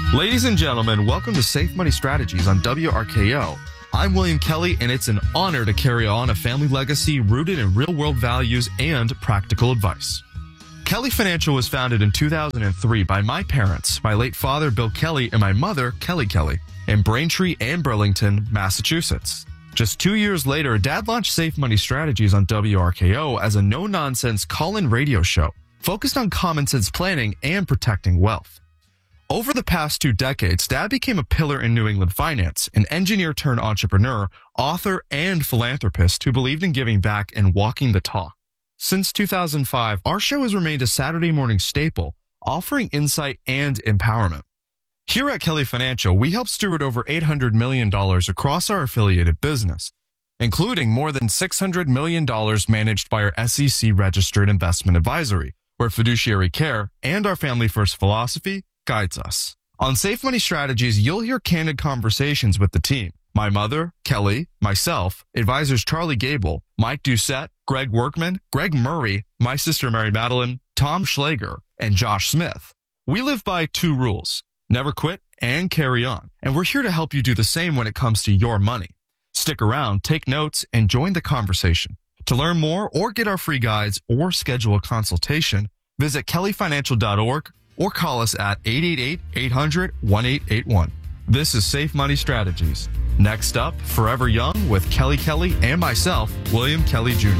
Ladies and gentlemen, welcome to Safe Money Strategies on WRKO. I'm William Kelly, and it's an honor to carry on a family legacy rooted in real-world values and practical advice. Kelly Financial was founded in 2003 by my parents, my late father, Bill Kelly, and my mother, Kelly Kelly, in Braintree and Burlington, Massachusetts. Just 2 years later, Dad launched Safe Money Strategies on WRKO as a no-nonsense call-in radio show focused on common sense planning and protecting wealth. Over the past 2 decades, Dad became a pillar in New England finance, an engineer-turned-entrepreneur, author, and philanthropist who believed in giving back and walking the talk. Since 2005, our show has remained a Saturday morning staple, offering insight and empowerment. Here at Kelly Financial, we help steward over $800 million across our affiliated business, including more than $600 million managed by our SEC-registered investment advisory, where fiduciary care and our family-first philosophy guides us. On Safe Money Strategies, you'll hear candid conversations with the team. My mother, Kelly, myself, advisors Charlie Gable, Mike Doucette, Greg Workman, Greg Murray, my sister Mary Madeline, Tom Schlager, and Josh Smith. We live by 2 rules: never quit and carry on. And we're here to help you do the same when it comes to your money. Stick around, take notes, and join the conversation. To learn more or get our free guides or schedule a consultation, visit kellyfinancial.org or call us at 888-800-1881. This is Safe Money Strategies. Next up, Forever Young with Kelly Kelly and myself, William Kelly Jr.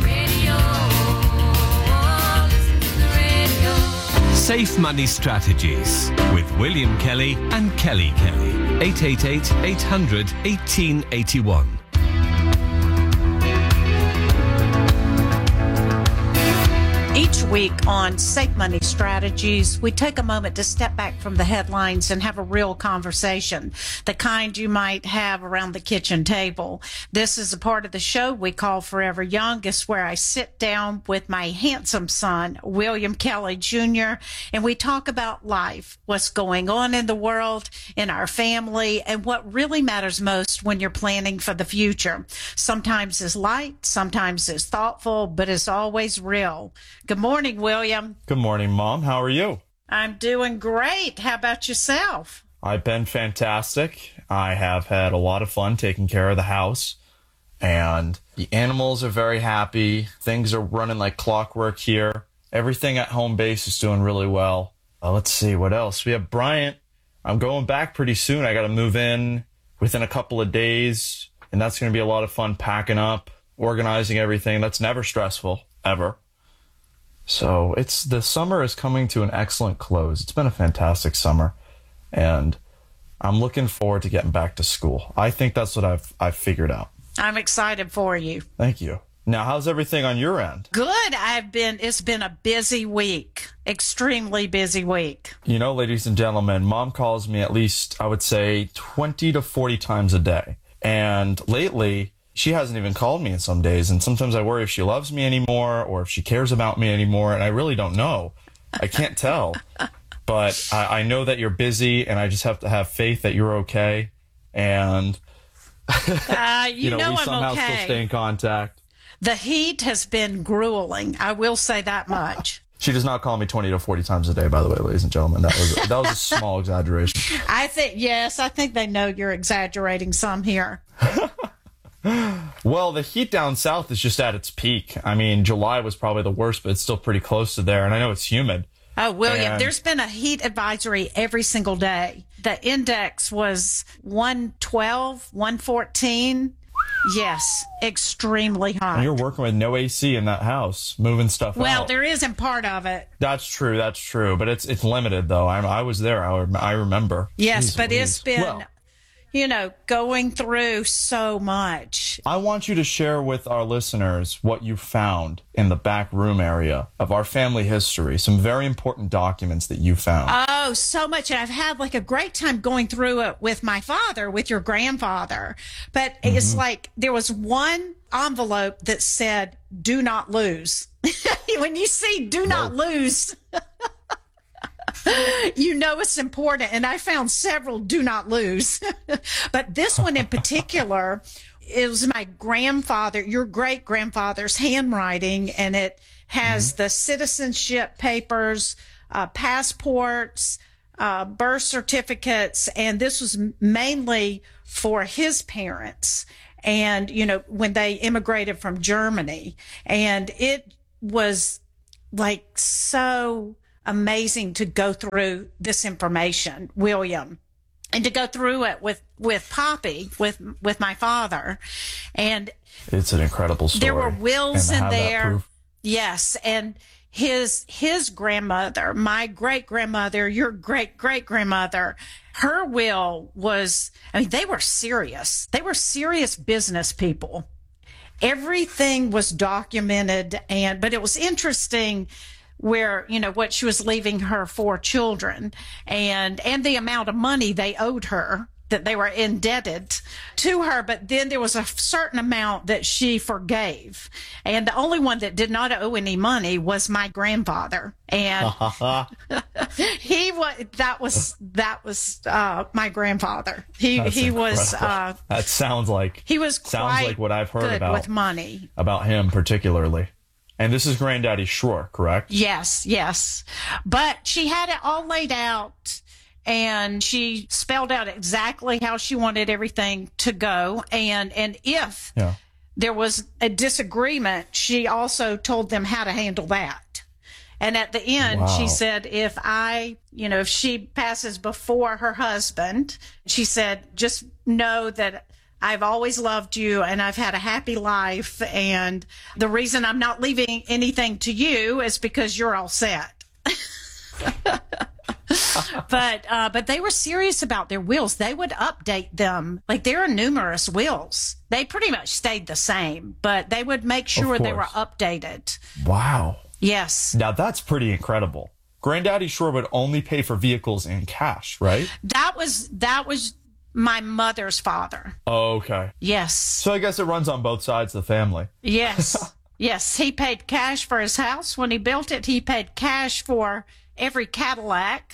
Safe Money Strategies with William Kelly and Kelly Kelly. 888-800-1881. Each week on Safe Money Strategies, we take a moment to step back from the headlines and have a real conversation, the kind you might have around the kitchen table. This is a part of the show we call Forever Young. It's where I sit down with my handsome son, William Kelly Jr., and we talk about life, what's going on in the world, in our family, and what really matters most when you're planning for the future. Sometimes it's light, sometimes it's thoughtful, but it's always real. Good morning, William. Good morning, Mom. How are you? I'm doing great. How about yourself? I've been fantastic. I have had a lot of fun taking care of the house, and the animals are very happy. Things are running like clockwork here. Everything at home base is doing really well. Let's see, what else? We have Bryant. I'm going back pretty soon. I got to move in within a couple of days, and that's going to be a lot of fun packing up, organizing everything. That's never stressful, ever. So the summer is coming to an excellent close. It's been a fantastic summer, and I'm looking forward to getting back to school. I think that's what I've figured out. I'm excited for you. Thank you. Now, how's everything on your end? Good. It's been a busy week, extremely busy week. You know, ladies and gentlemen, Mom calls me at least, I would say, 20 to 40 times a day. And lately, she hasn't even called me in some days, and sometimes I worry if she loves me anymore or if she cares about me anymore, and I really don't know. I can't tell. But I know that you're busy, and I just have to have faith that you're okay. And, you know we I'm somehow okay. still stay in contact. The heat has been grueling. I will say that much. She does not call me 20 to 40 times a day, by the way, ladies and gentlemen. That was a small exaggeration. I think they know you're exaggerating some here. Well, the heat down south is just at its peak. I mean, July was probably the worst, but it's still pretty close to there. And I know it's humid. Oh, William, there's been a heat advisory every single day. The index was 112, 114. Yes, extremely hot. And you're working with no AC in that house, moving stuff out. Well, there isn't part of it. That's true. But it's limited, though. I was there. I remember. Yes, Jeez but Louise. it's been... Well, going through so much. I want you to share with our listeners what you found in the back room area of our family history, some very important documents that you found. Oh, so much. And I've had a great time going through it with my father, with your grandfather. But it's like there was one envelope that said, "Do not lose." When you see "do not lose," you know it's important. And I found several "do not lose." But this one in particular, it was my grandfather, your great-grandfather's handwriting, and it has the citizenship papers, passports, birth certificates, and this was mainly for his parents. And, when they immigrated from Germany, and it was like so amazing to go through this information, William, and to go through it with Poppy, with my father. And it's an incredible story. There were wills in there. Yes. And his grandmother, my great grandmother, your great great grandmother, her will was, they were serious. They were serious business people. Everything was documented, but it was interesting where, what she was leaving her 4 children and the amount of money they owed her, that they were indebted to her. But then there was a certain amount that she forgave. And the only one that did not owe any money was my grandfather. And that was my grandfather. He was, that sounds like what I've heard about with money, about him particularly. And this is Granddaddy Schroer, correct? Yes. But she had it all laid out. And she spelled out exactly how she wanted everything to go. And if there was a disagreement, she also told them how to handle that. And at the end, she said, if she passes before her husband, she said, just know that I've always loved you and I've had a happy life. And the reason I'm not leaving anything to you is because you're all set. But they were serious about their wills. They would update them. Like, there are numerous wills. They pretty much stayed the same, but they would make sure they were updated. Wow. Yes. Now that's pretty incredible. Granddaddy Schroer would only pay for vehicles in cash, right? That was my mother's father. Oh, okay. Yes. So I guess it runs on both sides of the family. Yes. Yes. He paid cash for his house when he built it. He paid cash for every Cadillac.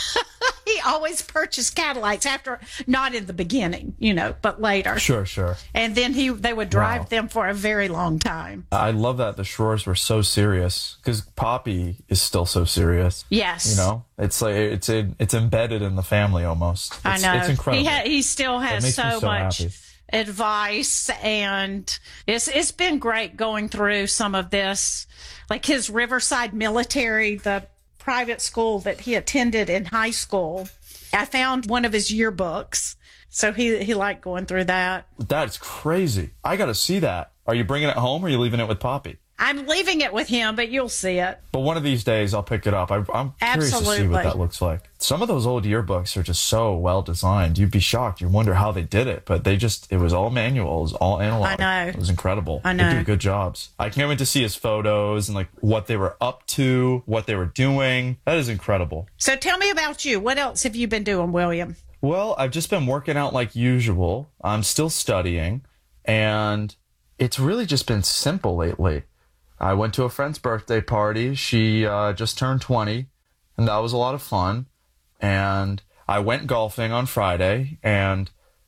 He always purchased Cadillacs not in the beginning, but later. Sure. And then they would drive them for a very long time. I love that the Schroers were so serious, because Poppy is still so serious. Yes. It's like it's embedded in the family almost. I know. It's incredible. He still has so much happy. Advice, and it's been great going through some of this, like his Riverside Military, the private school that he attended in high school. I found one of his yearbooks, so he liked going through that. That's crazy. I got to see that. Are you bringing it home, or are you leaving it with Poppy? I'm leaving it with him, but you'll see it. But one of these days, I'll pick it up. I'm curious to see what that looks like. Some of those old yearbooks are just so well designed. You'd be shocked. You wonder how they did it. But it was all manual. It was all analog. I know. It was incredible. I know. They do good jobs. I can't wait to see his photos and like what they were up to, what they were doing. That is incredible. So tell me about you. What else have you been doing, William? Well, I've just been working out like usual. I'm still studying, and it's really just been simple lately. I went to a friend's birthday party. She just turned 20, and that was a lot of fun. And I went golfing on Friday, and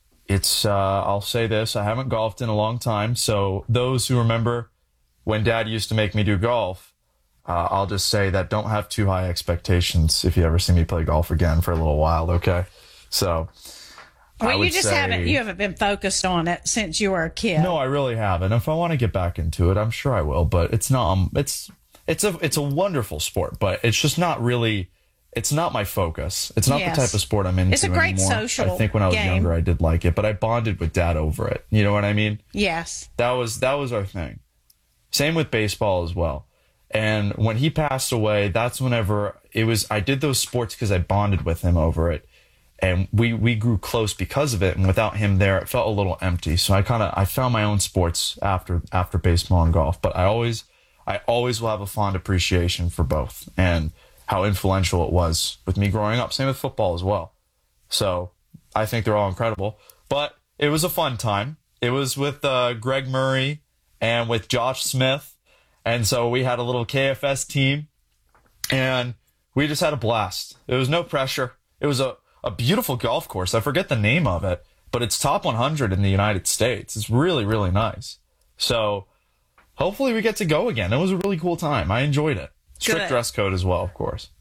I'll say this, I haven't golfed in a long time. So those who remember when Dad used to make me do golf, I'll just say that don't have too high expectations if you ever see me play golf again for a little while, okay? So... Well, you haven't been focused on it since you were a kid. No, I really haven't. If I want to get back into it, I'm sure I will, but it's not, it's a wonderful sport, but it's just not really, it's not my focus. It's not the type of sport I'm into anymore. It's a great social I think when I was younger, I did like it, but I bonded with Dad over it. You know what I mean? Yes. That was our thing. Same with baseball as well. And when he passed away, that's whenever I did those sports because I bonded with him over it. And we grew close because of it, and without him there, it felt a little empty. So I found my own sports after baseball and golf. But I always will have a fond appreciation for both, and how influential it was with me growing up. Same with football as well. So I think they're all incredible. But it was a fun time. It was with Greg Murray and with Josh Smith, and so we had a little KFS team, and we just had a blast. There was no pressure. It was a beautiful golf course. I forget the name of it, but it's top 100 in the United States. It's really, really nice. So hopefully we get to go again. It was a really cool time. I enjoyed it. Strict dress code as well, of course.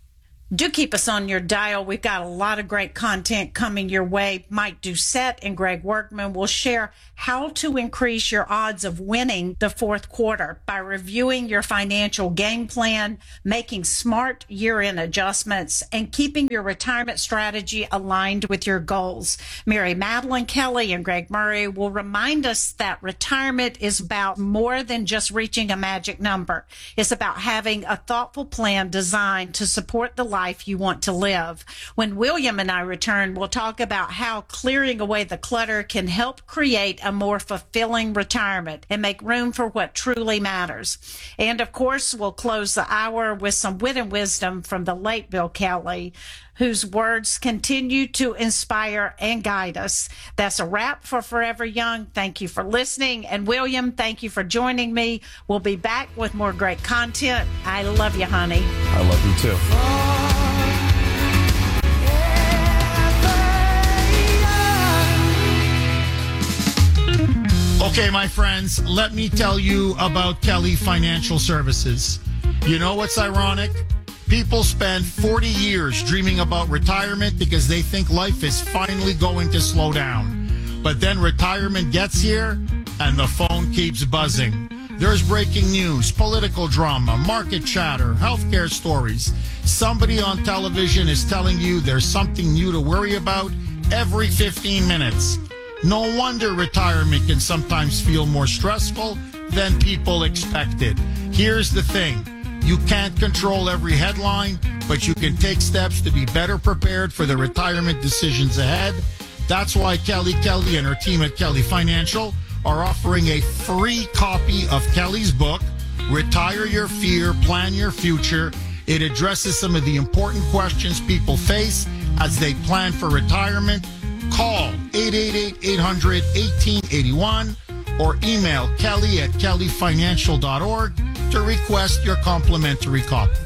Do keep us on your dial. We've got a lot of great content coming your way. Mike Doucette and Greg Workman will share how to increase your odds of winning the fourth quarter by reviewing your financial game plan, making smart year-end adjustments, and keeping your retirement strategy aligned with your goals. Mary Madeline Kelly and Greg Murray will remind us that retirement is about more than just reaching a magic number. It's about having a thoughtful plan designed to support the life you want to live. When William and I return, we'll talk about how clearing away the clutter can help create a more fulfilling retirement and make room for what truly matters. And of course, we'll close the hour with some wit and wisdom from the late Bill Kelly, whose words continue to inspire and guide us. That's a wrap for Forever Young. Thank you for listening. And William, thank you for joining me. We'll be back with more great content. I love you, honey. I love you too. Okay, my friends, let me tell you about Kelly Financial Services. You know what's ironic? People spend 40 years dreaming about retirement because they think life is finally going to slow down. But then retirement gets here and the phone keeps buzzing. There's breaking news, political drama, market chatter, healthcare stories. Somebody on television is telling you there's something new to worry about every 15 minutes. No wonder retirement can sometimes feel more stressful than people expected. Here's the thing. You can't control every headline, but you can take steps to be better prepared for the retirement decisions ahead. That's why Kelly and her team at Kelly Financial are offering a free copy of Kelly's book, Retire Your Fear, Plan Your Future. It addresses some of the important questions people face as they plan for retirement. Call 888-800-1881 or email kelly@kellyfinancial.org to request your complimentary copy.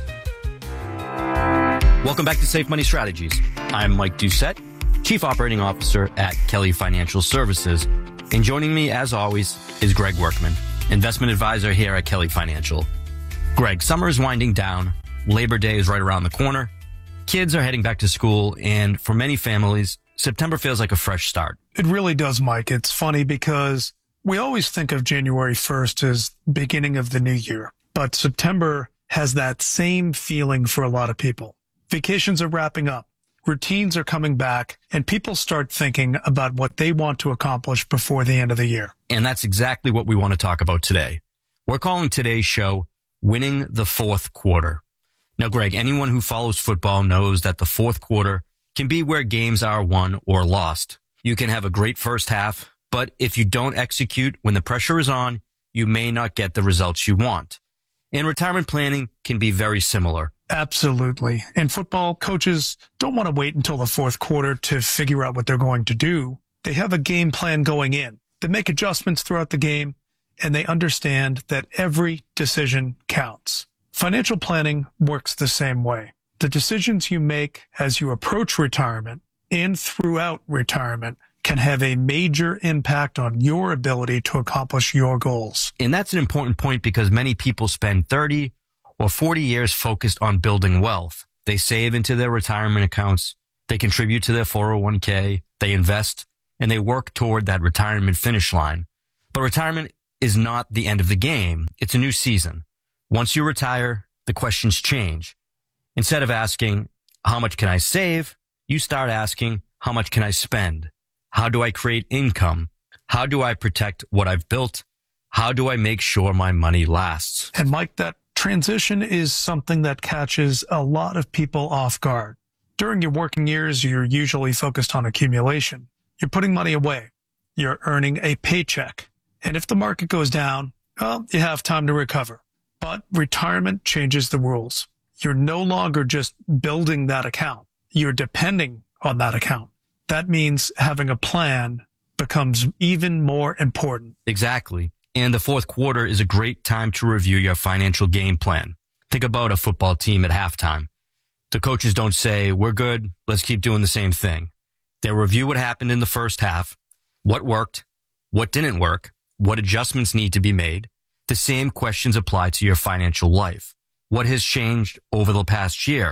Welcome back to Safe Money Strategies. I'm Mike Doucette, Chief Operating Officer at Kelly Financial Services. And joining me, as always, is Greg Workman, Investment Advisor here at Kelly Financial. Greg, summer is winding down. Labor Day is right around the corner. Kids are heading back to school. And for many families, September feels like a fresh start. It really does, Mike. It's funny because we always think of January 1st as beginning of the new year, but September has that same feeling for a lot of people. Vacations are wrapping up, routines are coming back, and people start thinking about what they want to accomplish before the end of the year. And that's exactly what we want to talk about today. We're calling today's show Winning the Fourth Quarter. Now, Greg, anyone who follows football knows that the fourth quarter can be where games are won or lost. You can have a great first half, but if you don't execute when the pressure is on, you may not get the results you want. And retirement planning can be very similar. Absolutely. In football, coaches don't want to wait until the fourth quarter to figure out what they're going to do. They have a game plan going in. They make adjustments throughout the game, and they understand that every decision counts. Financial planning works the same way. The decisions you make as you approach retirement and throughout retirement can have a major impact on your ability to accomplish your goals. And that's an important point because many people spend 30 or 40 years focused on building wealth. They save into their retirement accounts, they contribute to their 401k, they invest, and they work toward that retirement finish line. But retirement is not the end of the game. It's a new season. Once you retire, the questions change. Instead of asking, how much can I save? You start asking, how much can I spend? How do I create income? How do I protect what I've built? How do I make sure my money lasts? And Mike, that transition is something that catches a lot of people off guard. During your working years, you're usually focused on accumulation. You're putting money away. You're earning a paycheck. And if the market goes down, well, you have time to recover. But retirement changes the rules. You're no longer just building that account. You're depending on that account. That means having a plan becomes even more important. Exactly. And the fourth quarter is a great time to review your financial game plan. Think about a football team at halftime. The coaches don't say, we're good, let's keep doing the same thing. They review what happened in the first half, what worked, what didn't work, what adjustments need to be made. The same questions apply to your financial life. What has changed over the past year?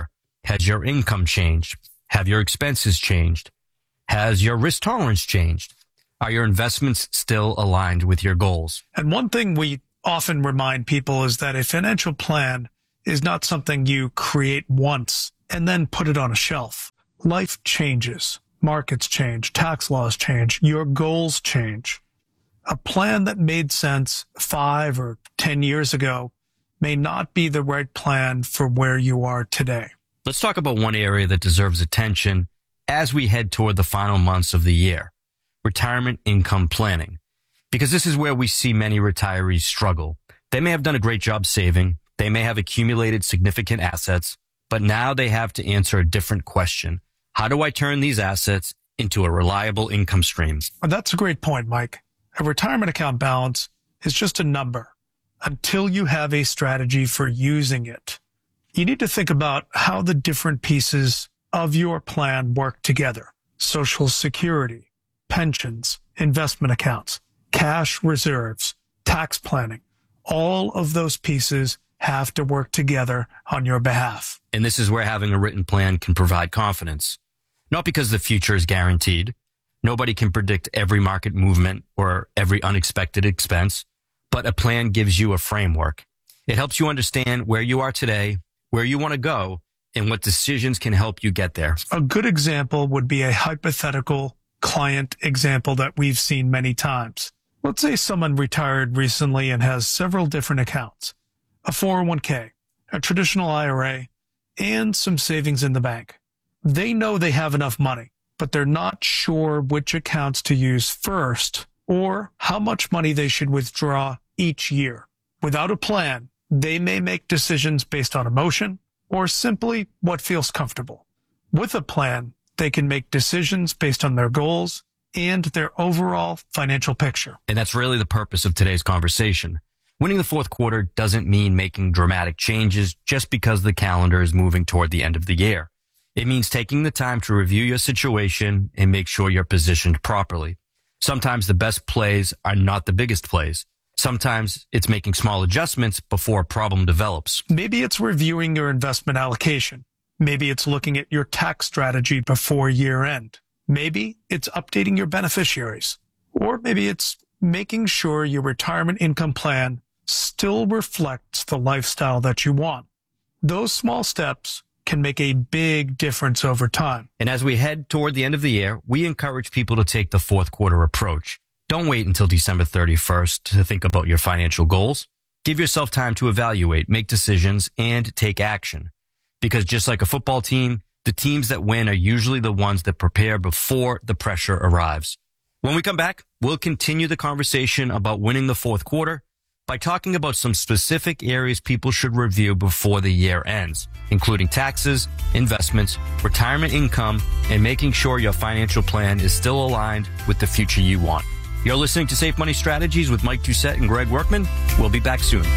Has your income changed? Have your expenses changed? Has your risk tolerance changed? Are your investments still aligned with your goals? And one thing we often remind people is that a financial plan is not something you create once and then put it on a shelf. Life changes. Markets change. Tax laws change. Your goals change. A plan that made sense 5 or 10 years ago may not be the right plan for where you are today. Let's talk about one area that deserves attention as we head toward the final months of the year: retirement income planning. Because this is where we see many retirees struggle. They may have done a great job saving. They may have accumulated significant assets, but now they have to answer a different question. How do I turn these assets into a reliable income stream? That's a great point, Mike. A retirement account balance is just a number until you have a strategy for using it. You need to think about how the different pieces of your plan work together. Social Security, pensions, investment accounts, cash reserves, tax planning. All of those pieces have to work together on your behalf. And this is where having a written plan can provide confidence. Not because the future is guaranteed. Nobody can predict every market movement or every unexpected expense, but a plan gives you a framework. It helps you understand where you are today, where you want to go, and what decisions can help you get there. A good example would be a hypothetical client example that we've seen many times. Let's say someone retired recently and has several different accounts: a 401k, a traditional IRA, and some savings in the bank. They know they have enough money, but they're not sure which accounts to use first or how much money they should withdraw each year. Without a plan, they may make decisions based on emotion or simply what feels comfortable. With a plan, they can make decisions based on their goals and their overall financial picture. And that's really the purpose of today's conversation. Winning the fourth quarter doesn't mean making dramatic changes just because the calendar is moving toward the end of the year. It means taking the time to review your situation and make sure you're positioned properly. Sometimes the best plays are not the biggest plays. Sometimes it's making small adjustments before a problem develops. Maybe it's reviewing your investment allocation. Maybe it's looking at your tax strategy before year end. Maybe it's updating your beneficiaries. Or maybe it's making sure your retirement income plan still reflects the lifestyle that you want. Those small steps can make a big difference over time. And as we head toward the end of the year, we encourage people to take the fourth quarter approach. Don't wait until December 31st to think about your financial goals. Give yourself time to evaluate, make decisions, and take action. Because just like a football team, the teams that win are usually the ones that prepare before the pressure arrives. When we come back, we'll continue the conversation about winning the fourth quarter by talking about some specific areas people should review before the year ends, including taxes, investments, retirement income, and making sure your financial plan is still aligned with the future you want. You're listening to Safe Money Strategies with Mike Doucette and Greg Workman. We'll be back soon.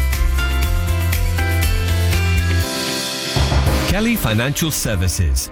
Kelly Financial Services,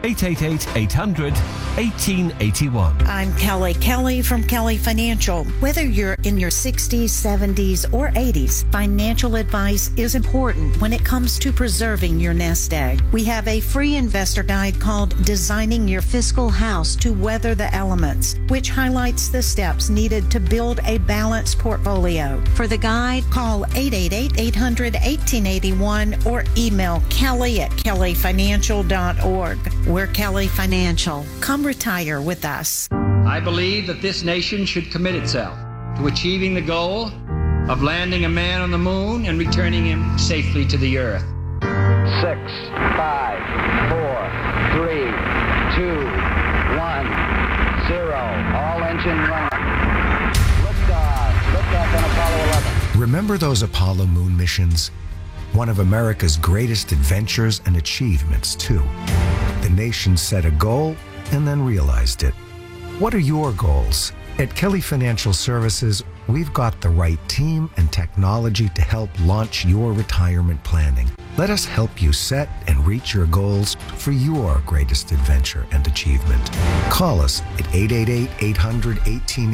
888-800-1881. I'm Kelly from Kelly Financial. Whether you're in your 60s, 70s, or 80s, financial advice is important when it comes to preserving your nest egg. We have a free investor guide called Designing Your Fiscal House to Weather the Elements, which highlights the steps needed to build a balanced portfolio. For the guide, call 888-800-1881 or email kelly@kellyfinancial.org. We're Kelly Financial. Come retire with us. I believe that this nation should commit itself to achieving the goal of landing a man on the moon and returning him safely to the earth. 6, 5, 4, 3, 2, 1, 0. All engine running. Liftoff on Apollo 11. Remember those Apollo moon missions? One of America's greatest adventures and achievements, too. The nation set a goal and then realized it. What are your goals? At Kelly Financial Services, we've got the right team and technology to help launch your retirement planning. Let us help you set and reach your goals for your greatest adventure and achievement. Call us at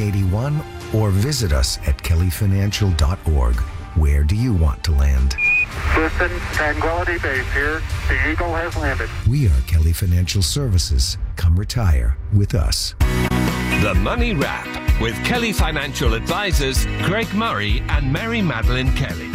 888-800-1881 or visit us at kellyfinancial.org. Where do you want to land? Houston, Tranquility Base here. The Eagle has landed. We are Kelly Financial Services. Come retire with us. The Money Wrap with Kelly Financial Advisors Greg Murray and Mary Madeline Kelly.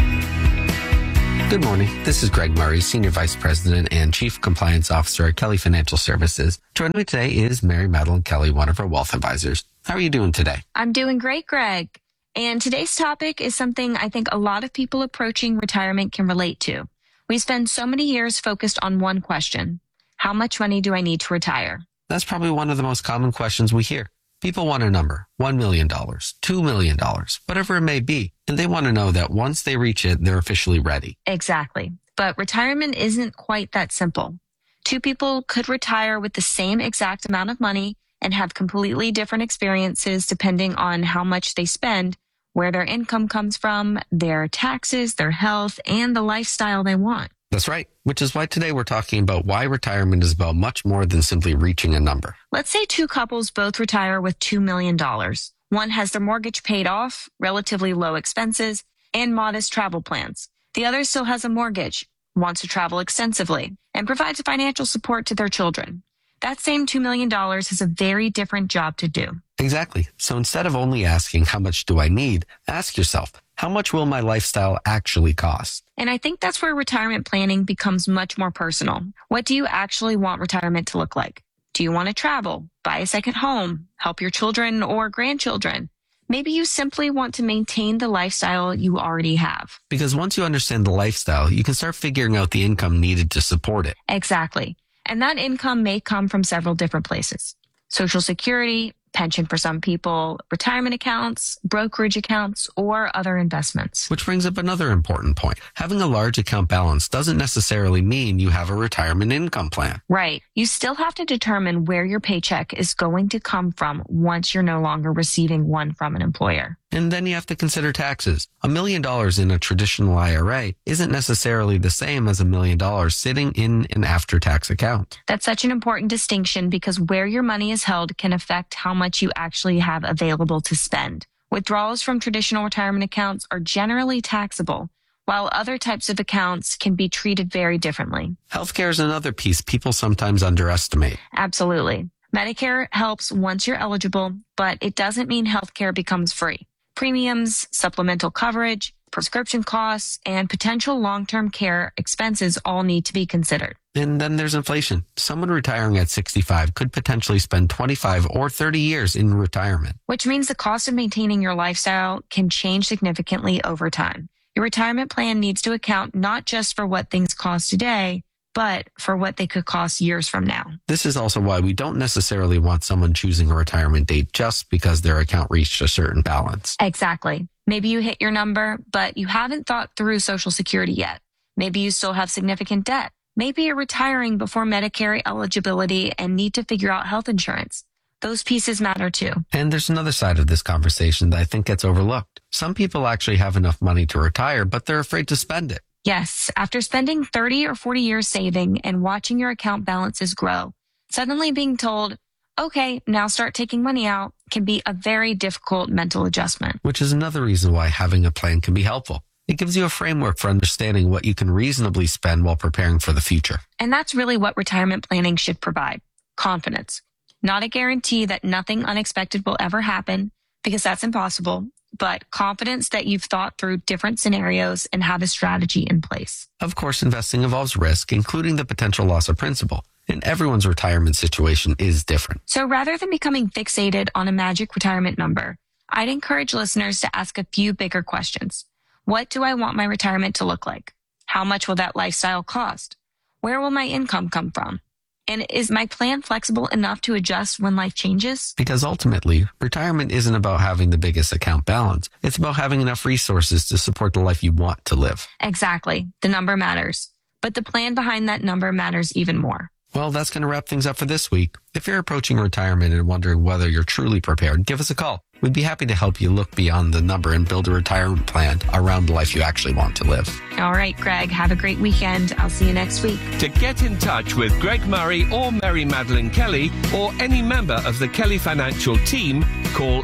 Good morning. This is Greg Murray, Senior Vice President and Chief Compliance Officer at Kelly Financial Services. Joining me today is Mary Madeline Kelly, one of our wealth advisors. How are you doing today? I'm doing great, Greg. And today's topic is something I think a lot of people approaching retirement can relate to. We spend so many years focused on one question. How much money do I need to retire? That's probably one of the most common questions we hear. People want a number, $1 million, $2 million, whatever it may be. And they want to know that once they reach it, they're officially ready. Exactly. But retirement isn't quite that simple. Two people could retire with the same exact amount of money and have completely different experiences depending on how much they spend, where their income comes from, their taxes, their health, and the lifestyle they want. That's right, which is why today we're talking about why retirement is about much more than simply reaching a number. Let's say two couples both retire with $2 million. One has their mortgage paid off, relatively low expenses, and modest travel plans. The other still has a mortgage, wants to travel extensively, and provides financial support to their children. That same $2 million has a very different job to do. Exactly. So instead of only asking how much do I need, ask yourself, how much will my lifestyle actually cost? And I think that's where retirement planning becomes much more personal. What do you actually want retirement to look like? Do you want to travel, buy a second home, help your children or grandchildren? Maybe you simply want to maintain the lifestyle you already have. Because once you understand the lifestyle, you can start figuring out the income needed to support it. Exactly. And that income may come from several different places. Social Security, pension for some people, retirement accounts, brokerage accounts, or other investments. Which brings up another important point. Having a large account balance doesn't necessarily mean you have a retirement income plan. Right. You still have to determine where your paycheck is going to come from once you're no longer receiving one from an employer. And then you have to consider taxes. $1 million in a traditional IRA isn't necessarily the same as $1 million sitting in an after-tax account. That's such an important distinction because where your money is held can affect how much you actually have available to spend. Withdrawals from traditional retirement accounts are generally taxable, while other types of accounts can be treated very differently. Healthcare is another piece people sometimes underestimate. Absolutely. Medicare helps once you're eligible, but it doesn't mean healthcare becomes free. Premiums, supplemental coverage, prescription costs, and potential long-term care expenses all need to be considered. And then there's inflation. Someone retiring at 65 could potentially spend 25 or 30 years in retirement. Which means the cost of maintaining your lifestyle can change significantly over time. Your retirement plan needs to account not just for what things cost today, but for what they could cost years from now. This is also why we don't necessarily want someone choosing a retirement date just because their account reached a certain balance. Exactly. Maybe you hit your number, but you haven't thought through Social Security yet. Maybe you still have significant debt. Maybe you're retiring before Medicare eligibility and need to figure out health insurance. Those pieces matter too. And there's another side of this conversation that I think gets overlooked. Some people actually have enough money to retire, but they're afraid to spend it. Yes, after spending 30 or 40 years saving and watching your account balances grow, suddenly being told, okay, now start taking money out can be a very difficult mental adjustment. Which is another reason why having a plan can be helpful. It gives you a framework for understanding what you can reasonably spend while preparing for the future. And that's really what retirement planning should provide. Confidence. Not a guarantee that nothing unexpected will ever happen, because that's impossible, but confidence that you've thought through different scenarios and have a strategy in place. Of course, investing involves risk, including the potential loss of principal. And everyone's retirement situation is different. So rather than becoming fixated on a magic retirement number, I'd encourage listeners to ask a few bigger questions. What do I want my retirement to look like? How much will that lifestyle cost? Where will my income come from? And is my plan flexible enough to adjust when life changes? Because ultimately, retirement isn't about having the biggest account balance. It's about having enough resources to support the life you want to live. Exactly. The number matters. But the plan behind that number matters even more. Well, that's going to wrap things up for this week. If you're approaching retirement and wondering whether you're truly prepared, give us a call. We'd be happy to help you look beyond the number and build a retirement plan around the life you actually want to live. All right, Greg, have a great weekend. I'll see you next week. To get in touch with Greg Murray or Mary Madeline Kelly or any member of the Kelly Financial team, call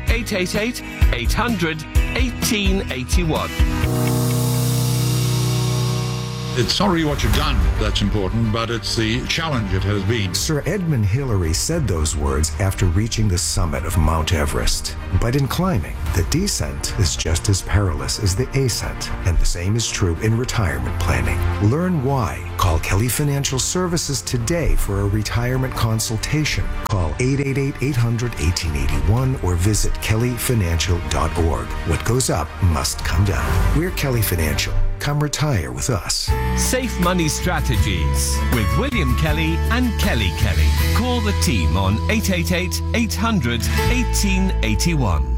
888-800-1881. It's not really what you've done that's important, but it's the challenge it has been. Sir Edmund Hillary said those words after reaching the summit of Mount Everest. But in climbing, the descent is just as perilous as the ascent, and the same is true in retirement planning. Learn why. Call Kelly Financial Services today for a retirement consultation. Call 888-800-1881 or visit kellyfinancial.org. What goes up must come down. We're Kelly Financial. Come retire with us. Safe Money Strategies with William Kelly and Kelly Kelly. Call the team on 888-800-1881.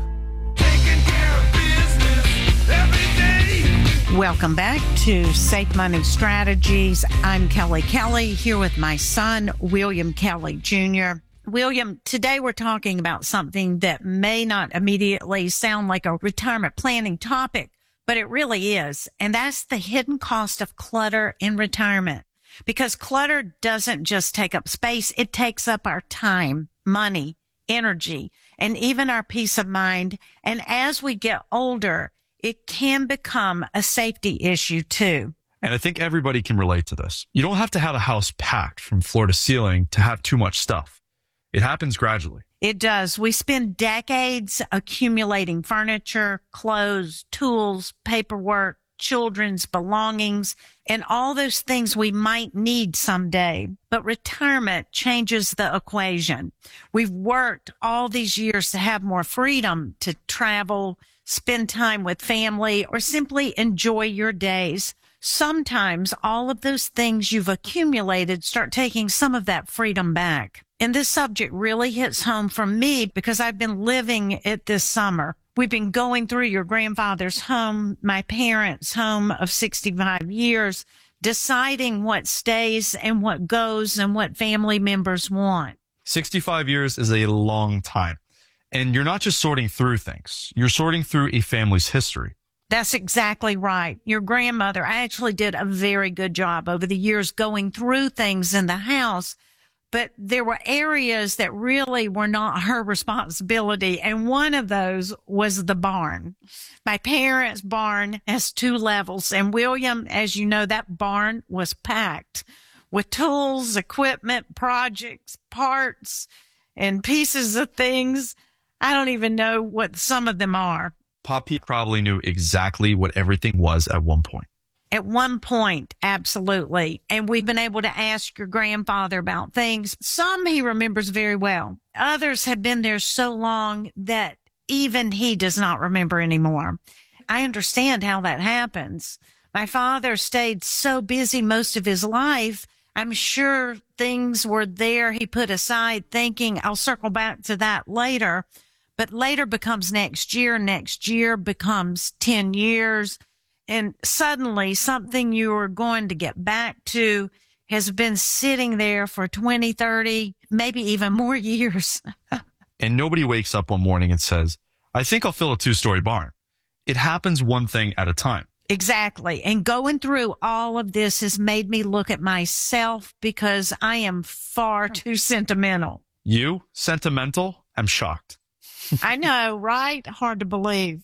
Welcome back to Safe Money Strategies. I'm Kelly Kelly here with my son, William Kelly Jr. William, today we're talking about something that may not immediately sound like a retirement planning topic, but it really is. And that's the hidden cost of clutter in retirement. Because clutter doesn't just take up space, it takes up our time, money, energy, and even our peace of mind. And as we get older, it can become a safety issue too. And I think everybody can relate to this. You don't have to have a house packed from floor to ceiling to have too much stuff. It happens gradually. It does. We spend decades accumulating furniture, clothes, tools, paperwork, children's belongings, and all those things we might need someday. But retirement changes the equation. We've worked all these years to have more freedom to travel, spend time with family, or simply enjoy your days. Sometimes all of those things you've accumulated start taking some of that freedom back. And this subject really hits home for me because I've been living it this summer. We've been going through your grandfather's home, my parents' home of 65 years, deciding what stays and what goes and what family members want. 65 years is a long time. And you're not just sorting through things. You're sorting through a family's history. That's exactly right. Your grandmother actually did a very good job over the years going through things in the house, but there were areas that really were not her responsibility, and one of those was the barn. My parents' barn has 2 levels, and William, as you know, that barn was packed with tools, equipment, projects, parts, and pieces of things. I don't even know what some of them are. Poppy probably knew exactly what everything was at one point. At one point, absolutely. And we've been able to ask your grandfather about things. Some he remembers very well. Others have been there so long that even he does not remember anymore. I understand how that happens. My father stayed so busy most of his life. I'm sure things were there he put aside thinking, I'll circle back to that later. But later becomes next year becomes 10 years. And suddenly something you were going to get back to has been sitting there for 20, 30, maybe even more years. And nobody wakes up one morning and says, I think I'll fill a 2-story barn. It happens one thing at a time. Exactly. And going through all of this has made me look at myself because I am far too sentimental. You? Sentimental? I'm shocked. I know, right? Hard to believe.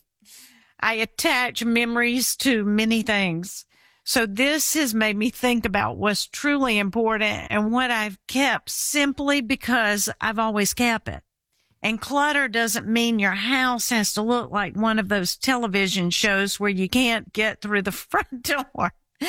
I attach memories to many things. So this has made me think about what's truly important and what I've kept simply because I've always kept it. And clutter doesn't mean your house has to look like one of those television shows where you can't get through the front door.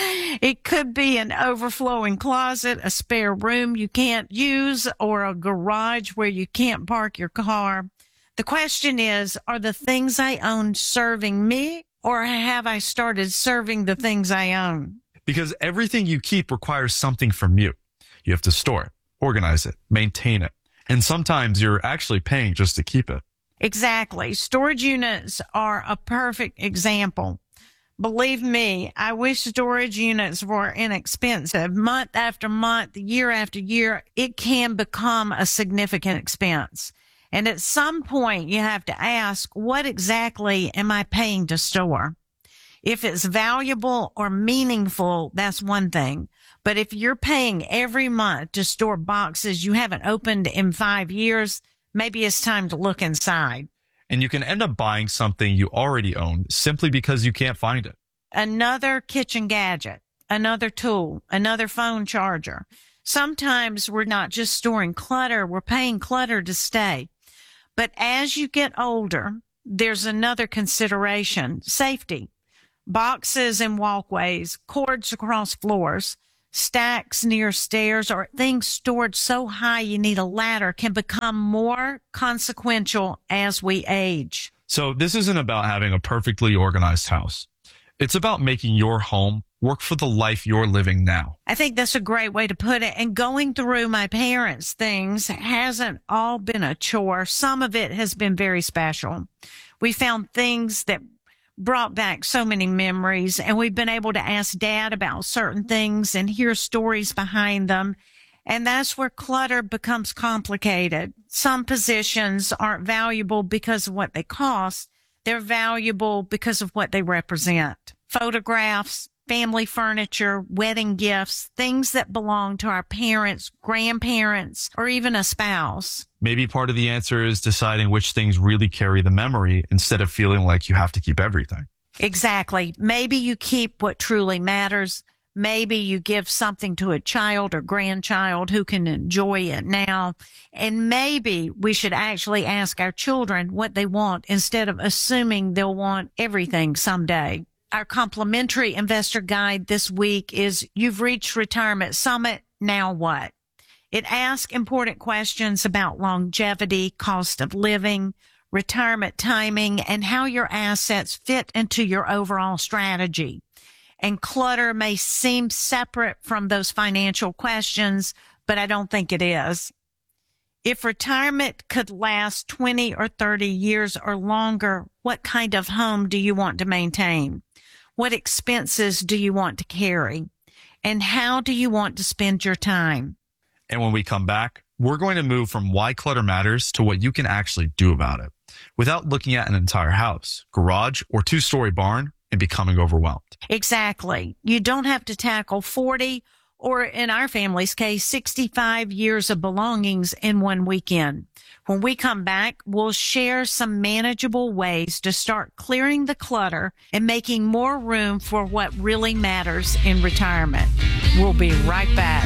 It could be an overflowing closet, a spare room you can't use, or a garage where you can't park your car. The question is, are the things I own serving me, or have I started serving the things I own? Because everything you keep requires something from you. You have to store it, organize it, maintain it. And sometimes you're actually paying just to keep it. Exactly. Storage units are a perfect example. Believe me, I wish storage units were inexpensive. Month after month, year after year, it can become a significant expense. And at some point, you have to ask, what exactly am I paying to store? If it's valuable or meaningful, that's one thing. But if you're paying every month to store boxes you haven't opened in 5 years, maybe it's time to look inside. And you can end up buying something you already own simply because you can't find it. Another kitchen gadget. another tool, another phone charger. Sometimes we're not just storing clutter, we're paying clutter to stay. But as you get older, there's another consideration, safety. Boxes in walkways, cords across floors, stacks near stairs, or things stored so high you need a ladder can become more consequential as we age. So this isn't about having a perfectly organized house. It's about making your home work for the life you're living now. I think that's a great way to put it. And going through my parents' things hasn't all been a chore. Some of it has been very special. We found things that brought back so many memories, and we've been able to ask Dad about certain things and hear stories behind them. And that's where clutter becomes complicated. Some positions aren't valuable because of what they cost. They're valuable because of what they represent. Photographs, family furniture, wedding gifts, things that belong to our parents, grandparents, or even a spouse. Maybe part of the answer is deciding which things really carry the memory instead of feeling like you have to keep everything. Exactly. Maybe you keep what truly matters. Maybe you give something to a child or grandchild who can enjoy it now. And maybe we should actually ask our children what they want instead of assuming they'll want everything someday. Our complimentary investor guide this week is You've Reached Retirement Summit, Now What? It asks important questions about longevity, cost of living, retirement timing, and how your assets fit into your overall strategy. And clutter may seem separate from those financial questions, but I don't think it is. If retirement could last 20 or 30 years or longer, what kind of home do you want to maintain? What expenses do you want to carry? And how do you want to spend your time? And when we come back, we're going to move from why clutter matters to what you can actually do about it without looking at an entire house, garage, or two-story barn and becoming overwhelmed. Exactly. You don't have to tackle 40 or, in our family's case, 65 years of belongings in one weekend. When we come back, we'll share some manageable ways to start clearing the clutter and making more room for what really matters in retirement. We'll be right back.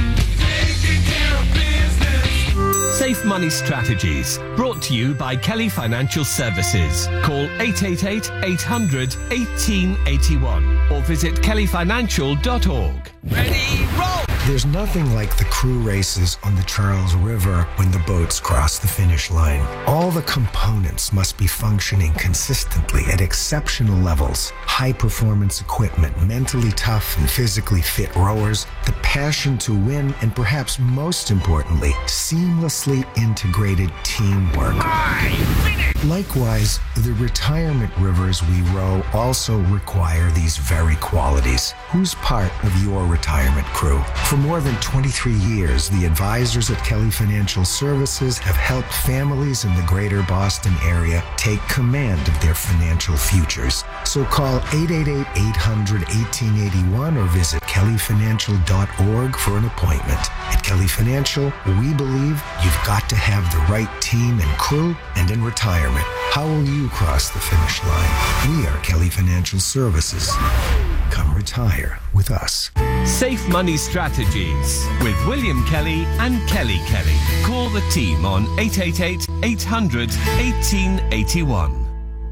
Safe Money Strategies, brought to you by Kelly Financial Services. Call 888-800-1881 or visit kellyfinancial.org. Ready, roll! There's nothing like the crew races on the Charles River when the boats cross the finish line. All the components must be functioning consistently at exceptional levels. High-performance equipment, mentally tough and physically fit rowers, the passion to win, and perhaps most importantly, seamlessly integrated teamwork. Likewise, the retirement rivers we row also require these very qualities. Who's part of your retirement crew? For more than 23 years, the advisors at Kelly Financial Services have helped families in the greater Boston area take command of their financial futures. So call 888-800-1881 or visit kellyfinancial.org for an appointment. At Kelly Financial, we believe you've got to have the right team and crew, and in retirement, how will you cross the finish line? We are Kelly Financial Services. Come retire with us. Safe Money Strategies with William Kelly and Kelly Kelly. Call the team on 888-800-1881.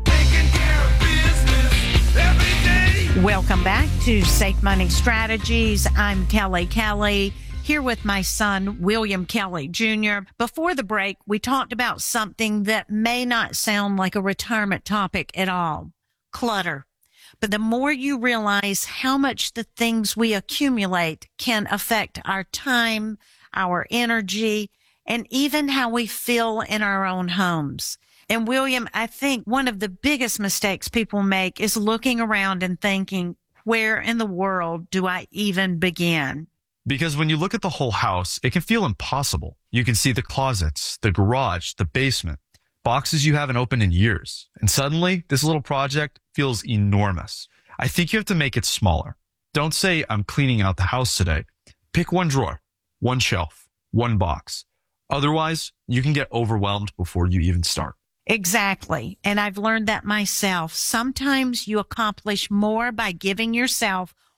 Welcome back to Safe Money Strategies. I'm Kelly Kelly, here with my son, William Kelly Jr. Before the break, we talked about something that may not sound like a retirement topic at all, clutter. But the more you realize how much the things we accumulate can affect our time, our energy, and even how we feel in our own homes. And William, I think one of the biggest mistakes people make is looking around and thinking, where in the world do I even begin? Because when you look at the whole house, it can feel impossible. You can see the closets, the garage, the basement, boxes you haven't opened in years. And suddenly, this little project feels enormous. I think you have to make it smaller. Don't say, I'm cleaning out the house today. Pick one drawer, one shelf, one box. Otherwise, you can get overwhelmed before you even start. Exactly. And I've learned that myself. Sometimes you accomplish more by giving yourself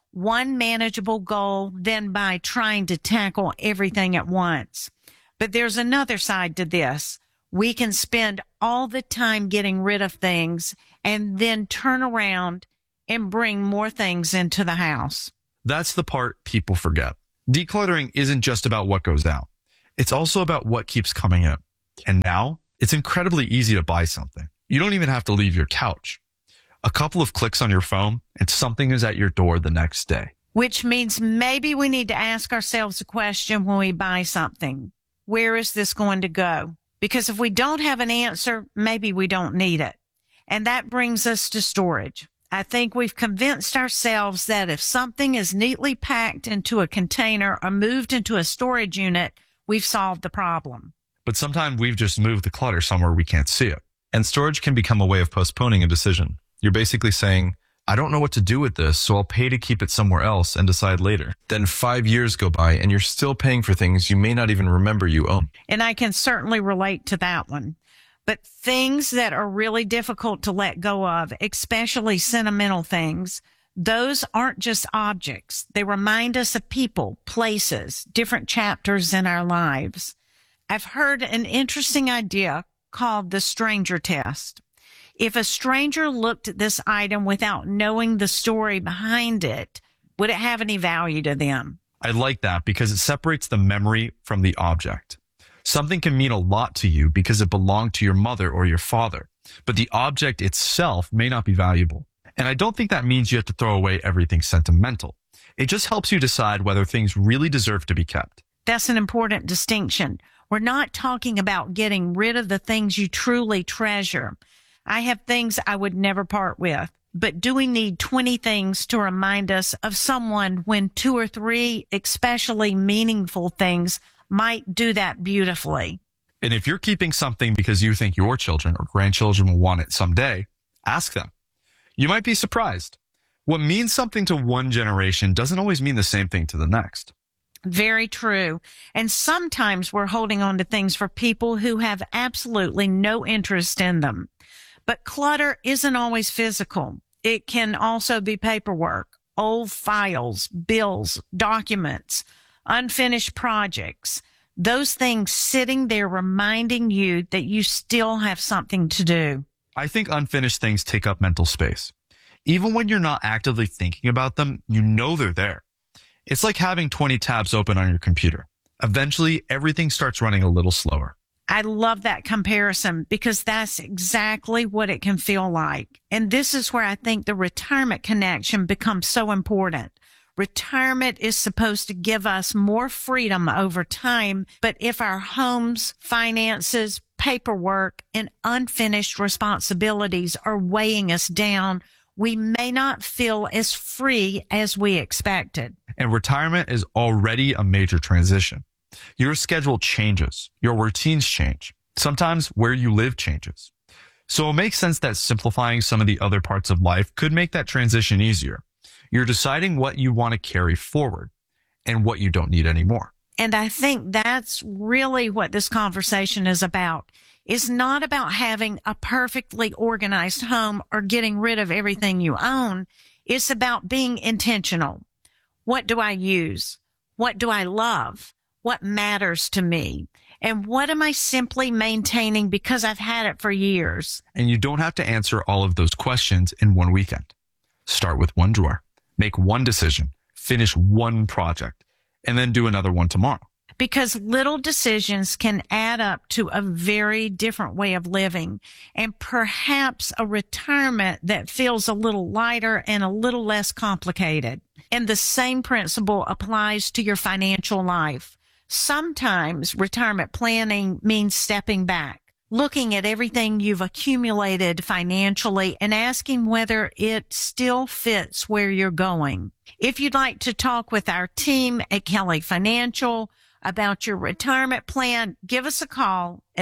one manageable goal than by trying to tackle everything at once. But there's another side to this. We can spend all the time getting rid of things and then turn around and bring more things into the house. That's the part people forget. Decluttering isn't just about what goes out. It's also about what keeps coming in. And now it's incredibly easy to buy something. You don't even have to leave your couch. A couple of clicks on your phone and something is at your door the next day. Which means maybe we need to ask ourselves a question when we buy something. Where is this going to go? Because if we don't have an answer, maybe we don't need it. And that brings us to storage. I think we've convinced ourselves that if something is neatly packed into a container or moved into a storage unit, we've solved the problem. But sometimes we've just moved the clutter somewhere we can't see it. And storage can become a way of postponing a decision. You're basically saying, I don't know what to do with this, so I'll pay to keep it somewhere else and decide later. Then 5 years go by and you're still paying for things you may not even remember you own. And I can certainly relate to that one. But things that are really difficult to let go of, especially sentimental things, those aren't just objects. They remind us of people, places, different chapters in our lives. I've heard an interesting idea called the stranger test. If a stranger looked at this item without knowing the story behind it, would it have any value to them? I like that because it separates the memory from the object. Something can mean a lot to you because it belonged to your mother or your father, but the object itself may not be valuable. And I don't think that means you have to throw away everything sentimental. It just helps you decide whether things really deserve to be kept. That's an important distinction. We're not talking about getting rid of the things you truly treasure. I have things I would never part with, but do we need 20 things to remind us of someone when 2 or 3 especially meaningful things might do that beautifully? And if you're keeping something because you think your children or grandchildren will want it someday, ask them. You might be surprised. What means something to one generation doesn't always mean the same thing to the next. Very true. And sometimes we're holding on to things for people who have absolutely no interest in them. But clutter isn't always physical. It can also be paperwork, old files, bills, documents, unfinished projects, those things sitting there reminding you that you still have something to do. I think unfinished things take up mental space. Even when you're not actively thinking about them, you know they're there. It's like having 20 tabs open on your computer. Eventually, everything starts running a little slower. I love that comparison because that's exactly what it can feel like. And this is where I think the retirement connection becomes so important. Retirement is supposed to give us more freedom over time, but if our homes, finances, paperwork, and unfinished responsibilities are weighing us down, we may not feel as free as we expected. And retirement is already a major transition. Your schedule changes. Your routines change. Sometimes where you live changes. So it makes sense that simplifying some of the other parts of life could make that transition easier. You're deciding what you want to carry forward and what you don't need anymore. And I think that's really what this conversation is about. It's not about having a perfectly organized home or getting rid of everything you own. It's about being intentional. What do I use? What do I love? What matters to me? And what am I simply maintaining because I've had it for years? And you don't have to answer all of those questions in one weekend. Start with one drawer, make one decision, finish one project, and then do another one tomorrow. Because little decisions can add up to a very different way of living and perhaps a retirement that feels a little lighter and a little less complicated. And the same principle applies to your financial life. Sometimes retirement planning means stepping back, looking at everything you've accumulated financially and asking whether it still fits where you're going. If you'd like to talk with our team at Kelly Financial about your retirement plan, give us a call at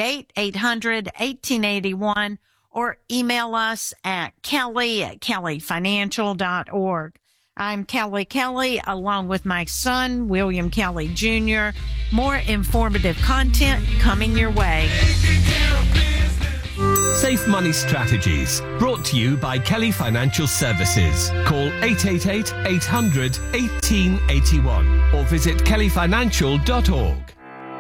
888-800-1881 or email us at kelly@kellyfinancial.org. I'm Kelly Kelly, along with my son, William Kelly Jr. More informative content coming your way. Save Safe Money Strategies, brought to you by Kelly Financial Services. Call 888-800-1881 or visit kellyfinancial.org.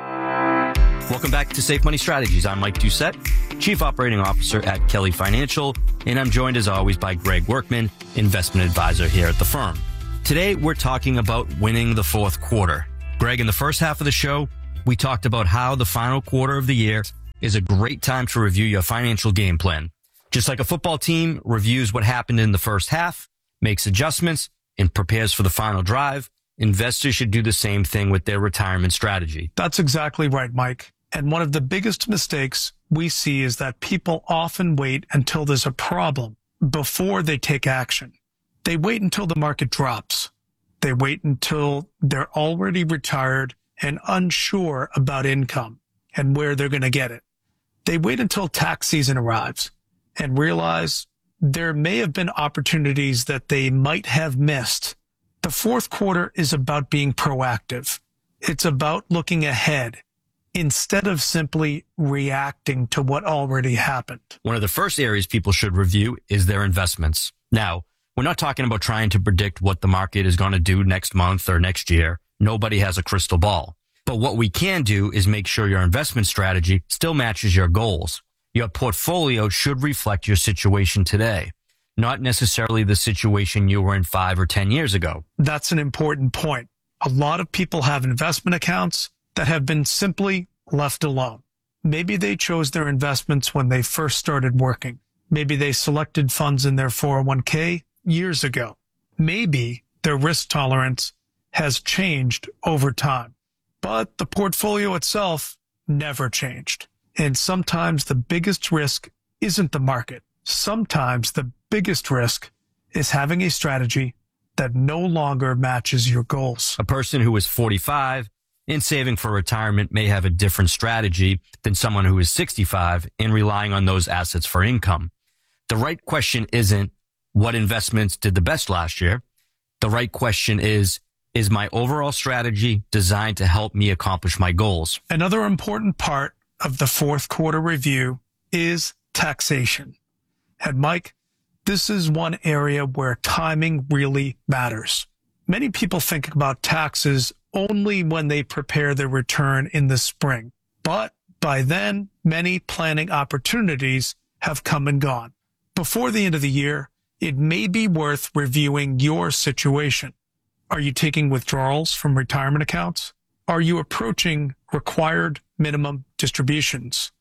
Welcome back to Safe Money Strategies. I'm Mike Doucette, Chief Operating Officer at Kelly Financial, and I'm joined as always by Greg Workman, Investment Advisor here at the firm. Today, we're talking about winning the fourth quarter. Greg, in the first half of the show, we talked about how the final quarter of the year is a great time to review your financial game plan. Just like a football team reviews what happened in the first half, makes adjustments, and prepares for the final drive, investors should do the same thing with their retirement strategy. That's exactly right, Mike. And one of the biggest mistakes we see is that people often wait until there's a problem before they take action. They wait until the market drops. They wait until they're already retired and unsure about income and where they're going to get it. They wait until tax season arrives and realize there may have been opportunities that they might have missed. The fourth quarter is about being proactive. It's about looking ahead instead of simply reacting to what already happened. One of the first areas people should review is their investments. Now, we're not talking about trying to predict what the market is going to do next month or next year. Nobody has a crystal ball. But what we can do is make sure your investment strategy still matches your goals. Your portfolio should reflect your situation today, not necessarily the situation you were in 5 or 10 years ago. That's an important point. A lot of people have investment accounts that have been simply left alone. Maybe they chose their investments when they first started working. Maybe they selected funds in their 401k years ago. Maybe their risk tolerance has changed over time, but the portfolio itself never changed. And sometimes the biggest risk isn't the market. Sometimes the biggest risk is having a strategy that no longer matches your goals. A person who is 45 and saving for retirement may have a different strategy than someone who is 65 and relying on those assets for income. The right question isn't what investments did the best last year. The right question is my overall strategy designed to help me accomplish my goals? Another important part of the fourth quarter review is taxation. And Mike, this is one area where timing really matters. Many people think about taxes only when they prepare their return in the spring. But by then, many planning opportunities have come and gone. Before the end of the year, it may be worth reviewing your situation. Are you taking withdrawals from retirement accounts? Are you approaching required minimum distributions?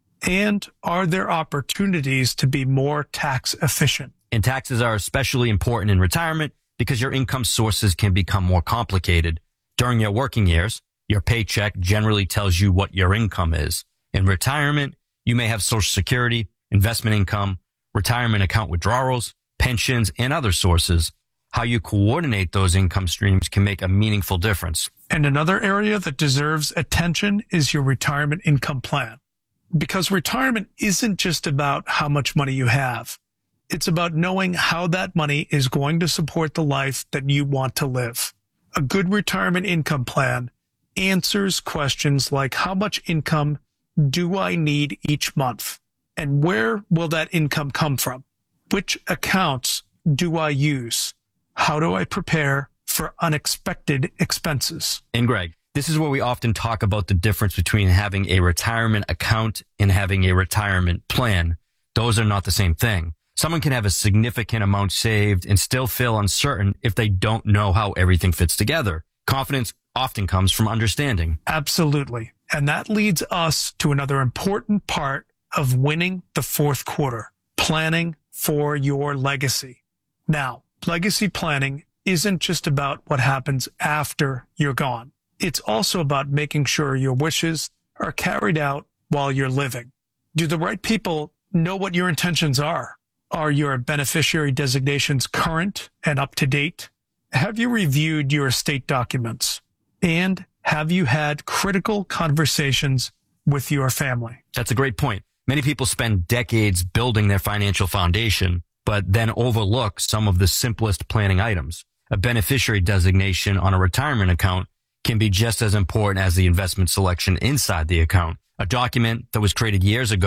And are there opportunities to be more tax efficient? And taxes are especially important in retirement because your income sources can become more complicated. During your working years, your paycheck generally tells you what your income is. In retirement, you may have Social Security, investment income, retirement account withdrawals, pensions, and other sources. How you coordinate those income streams can make a meaningful difference. And another area that deserves attention is your retirement income plan. Because retirement isn't just about how much money you have. It's about knowing how that money is going to support the life that you want to live. A good retirement income plan answers questions like how much income do I need each month? And where will that income come from? Which accounts do I use? How do I prepare for unexpected expenses? And Greg, this is where we often talk about the difference between having a retirement account and having a retirement plan. Those are not the same thing. Someone can have a significant amount saved and still feel uncertain if they don't know how everything fits together. Confidence often comes from understanding. Absolutely. And that leads us to another important part of winning the fourth quarter, planning for your legacy. Now, legacy planning isn't just about what happens after you're gone. It's also about making sure your wishes are carried out while you're living. Do the right people know what your intentions are? Are your beneficiary designations current and up to date? Have you reviewed your estate documents? And have you had critical conversations with your family? That's a great point. Many people spend decades building their financial foundation, but then overlook some of the simplest planning items. A beneficiary designation on a retirement account can be just as important as the investment selection inside the account. A document that was created years ago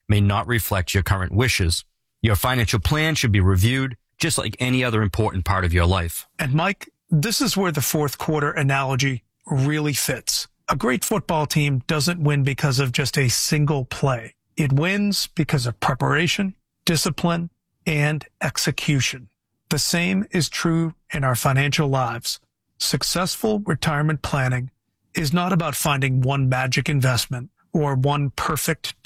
may not reflect your current wishes. Your financial plan should be reviewed just like any other important part of your life. And Mike, this is where the fourth quarter analogy really fits. A great football team doesn't win because of just a single play. It wins because of preparation, discipline, and execution. The same is true in our financial lives. Successful retirement planning is not about finding one magic investment or one perfect